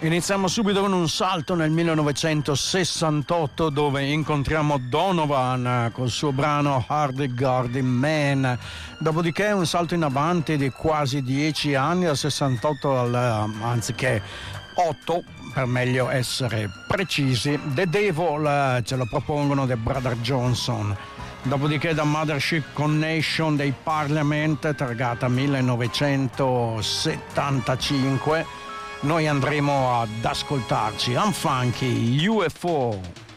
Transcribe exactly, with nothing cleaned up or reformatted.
Iniziamo subito con un salto nel millenovecentosessantotto dove incontriamo Donovan col suo brano Hardy Gardy Man. Dopodiché un salto in avanti di quasi dieci anni, dal sessantotto al, anziché otto per meglio essere precisi. The Devil ce lo propongono The Brother Johnson. Dopodiché da Mothership Connection dei Parliament, targata millenovecentosettantacinque, noi andremo ad ascoltarci Unfunky U F O.